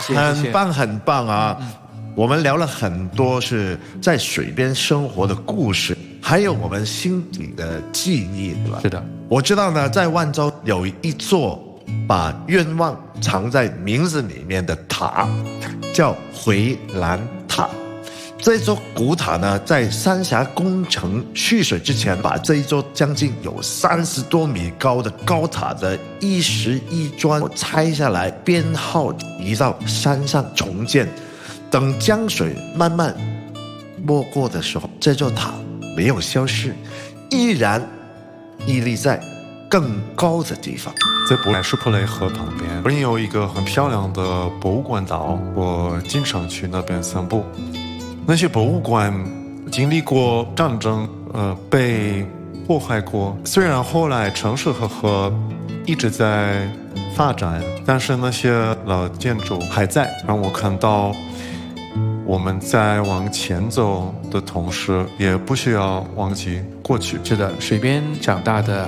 谢谢， 很棒很棒啊！我们聊了很多是在水边生活的故事，还有我们心底的记忆，对吧？ 是的， 我知道呢，在万州有一座把愿望藏在名字里面的塔，叫回蓝塔。这座古塔呢，在三峡工程蓄水之前，把这一座将近有30多米高的高塔的11砖拆下来，编号移到山上重建。等江水慢慢没过的时候，这座塔没有消失，依然屹立在更高的地方。 在博莱舒普雷河旁边，也有一个很漂亮的博物馆岛，我经常去那边散步。那些博物馆经历过战争，被破坏过。虽然后来城市和河一直在发展，但是那些老建筑还在，让我看到我们在往前走的同时，也不需要忘记过去。 是的，水边长大的